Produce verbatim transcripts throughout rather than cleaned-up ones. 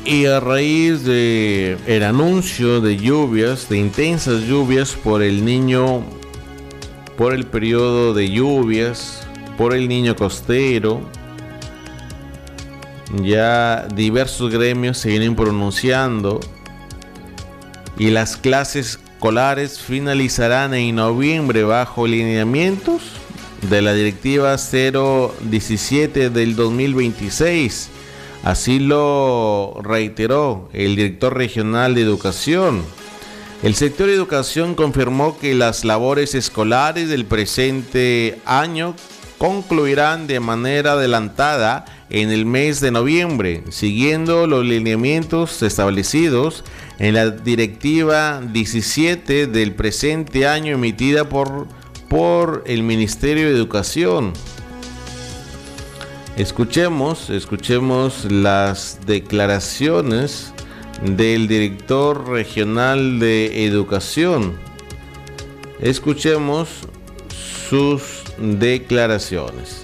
Y a raíz de el anuncio de lluvias, de intensas lluvias por el niño, por el periodo de lluvias, por el niño costero, ya diversos gremios se vienen pronunciando y las clases escolares finalizarán en noviembre bajo lineamientos de la directiva cero diecisiete del dos mil veintiséis. Así lo reiteró el director regional de educación. El sector de educación confirmó que las labores escolares del presente año concluirán de manera adelantada en el mes de noviembre, siguiendo los lineamientos establecidos en la directiva diecisiete del presente año emitida por, por el Ministerio de Educación. Escuchemos, escuchemos las declaraciones del director regional de educación. Escuchemos sus declaraciones.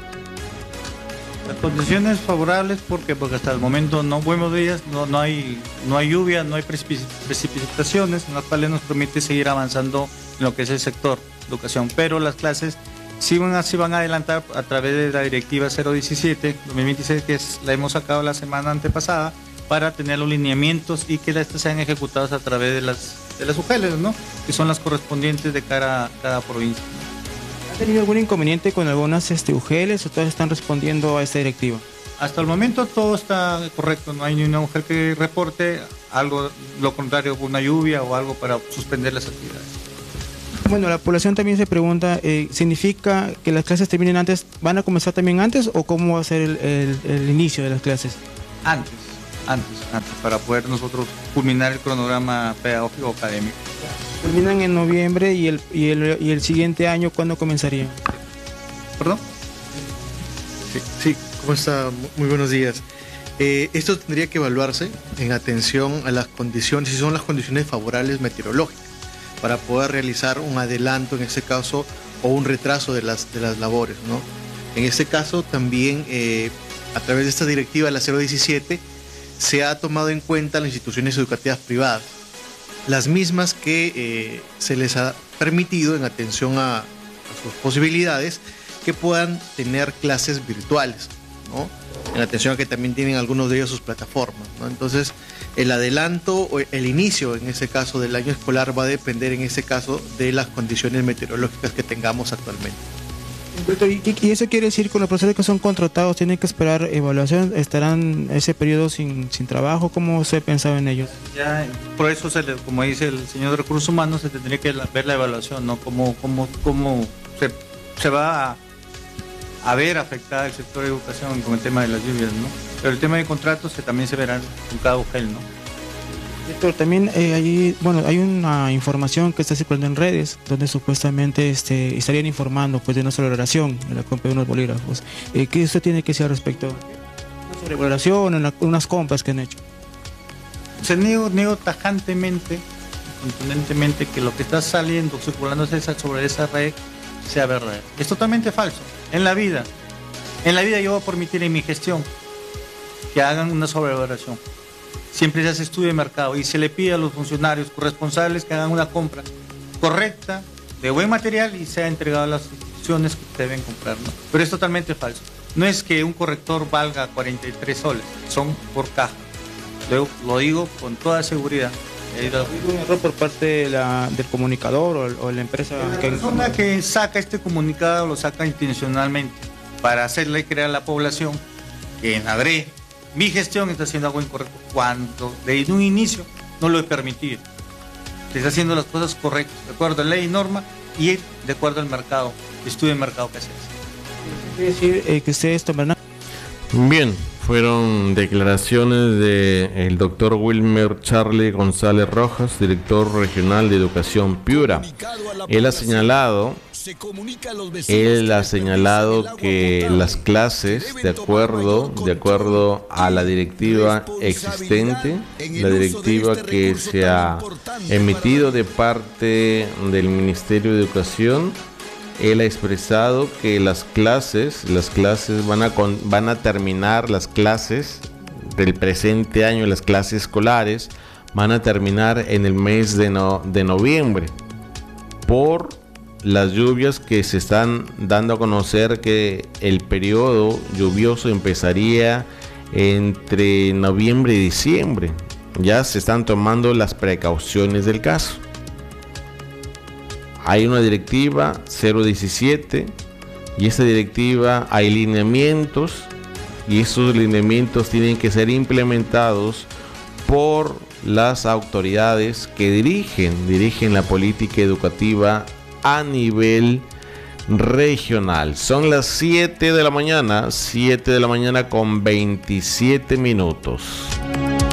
Las condiciones favorables porque porque hasta el momento no buenos días, no, no hay no hay lluvia, no hay precipitaciones, en las cuales nos permite seguir avanzando en lo que es el sector educación, pero las clases sí van a, sí van a adelantar a través de la directiva cero diecisiete dos mil veintiséis, que es, la hemos sacado la semana antepasada, para tener los lineamientos y que estas sean ejecutados a través de las de las U G Ls, ¿no? Que son las correspondientes de cada, cada provincia. ¿Ha tenido algún inconveniente con algunas este, U G Ls o todas están respondiendo a esta directiva? Hasta el momento todo está correcto, no hay ni una U G L que reporte algo, lo contrario, una lluvia o algo para suspender las actividades. Bueno, la población también se pregunta, eh, ¿significa que las clases terminen antes? ¿Van a comenzar también antes o cómo va a ser el, el, el inicio de las clases? Antes, antes, antes, para poder nosotros culminar el cronograma pedagógico académico. Terminan en noviembre y el, y el, y el siguiente año, ¿cuándo comenzaría? ¿Perdón? Sí, sí, ¿cómo está? Muy buenos días. Eh, esto tendría que evaluarse en atención a las condiciones, si son las condiciones favorables meteorológicas, para poder realizar un adelanto en este caso o un retraso de las, de las labores, ¿no? En este caso también eh, a través de esta directiva, la cero diecisiete, se ha tomado en cuenta las instituciones educativas privadas, las mismas que eh, se les ha permitido en atención a, a sus posibilidades que puedan tener clases virtuales, ¿no? En atención a que también tienen algunos de ellos sus plataformas, ¿no? Entonces, el adelanto o el inicio, en ese caso, del año escolar va a depender, en ese caso, de las condiciones meteorológicas que tengamos actualmente. ¿Y, y eso quiere decir que los profesores que son contratados tienen que esperar evaluación? ¿Estarán ese periodo sin, sin trabajo? ¿Cómo se pensaba en ellos? Ya, por eso, se le, como dice el señor de Recursos Humanos, se tendría que ver la evaluación, ¿no? Cómo, cómo, cómo se, se va a, a ver afectada el sector de educación con el tema de las lluvias, ¿no? Pero el tema de contratos se, también se verá con cada U G L, ¿no? Pero también eh, hay, bueno, hay una información que está circulando en redes donde supuestamente este, estarían informando pues, de una sobrevaloración en la compra de unos bolígrafos. Eh, ¿Qué usted tiene que decir al respecto? ¿Una sobrevaloración en la, unas compras que han hecho? Se niego, niego tajantemente, contundentemente, que lo que está saliendo, circulando sobre esa red sea verdadero. Es totalmente falso. En la vida, en la vida yo voy a permitir en mi gestión que hagan una sobrevaloración. Siempre se hace estudio de mercado y se le pide a los funcionarios corresponsables que hagan una compra correcta, de buen material y sea entregado a las instituciones que deben comprar, ¿no? Pero es totalmente falso. No es que un corrector valga cuarenta y tres soles, son por caja. Luego lo digo con toda seguridad. ¿Hay un error por parte de la, del comunicador o, o la empresa? La que... persona que saca este comunicado lo saca intencionalmente para hacerle creer a la población que en Adre mi gestión está haciendo algo incorrecto cuando desde un inicio no lo he permitido. Se está haciendo las cosas correctas, de acuerdo a ley y norma y de acuerdo al mercado, estudio de mercado que se hace. ¿Quiere decir eh, que ustedes tomarán? Bien, fueron declaraciones del doctor Wilmer Charlie González Rojas, director regional de educación Piura. Él ha señalado Él ha señalado que las clases, de acuerdo, de acuerdo a la directiva existente, la directiva que se ha emitido de parte del Ministerio de Educación, él ha expresado que las clases, las clases van a con, van a terminar las clases del presente año las clases escolares van a terminar en el mes de, no, de noviembre por las lluvias que se están dando a conocer, que el periodo lluvioso empezaría entre noviembre y diciembre. Ya se están tomando las precauciones del caso. Hay una directiva cero diecisiete y esta directiva hay lineamientos, y esos lineamientos tienen que ser implementados por las autoridades que dirigen, dirigen la política educativa a nivel regional. Son las siete de la mañana, siete de la mañana con veintisiete minutos.